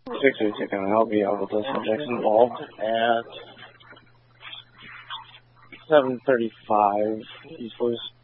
632, can I help you out with the subjects involved at 735 East Louis?